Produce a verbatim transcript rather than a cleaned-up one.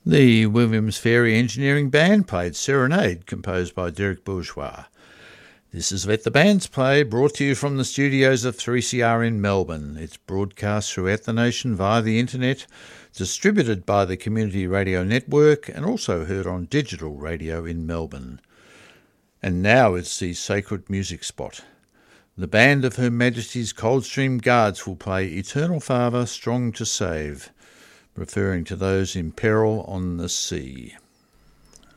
The Williams Ferry Engineering Band played Serenade, composed by Derek Bourgeois. This is Let the Bands Play, brought to you from the studios of three C R in Melbourne. It's broadcast throughout the nation via the internet, distributed by the Community Radio Network, and also heard on digital radio in Melbourne. And now it's the Sacred Music Spot. The band of Her Majesty's Coldstream Guards will play Eternal Father, Strong to Save, referring to those in peril on the sea.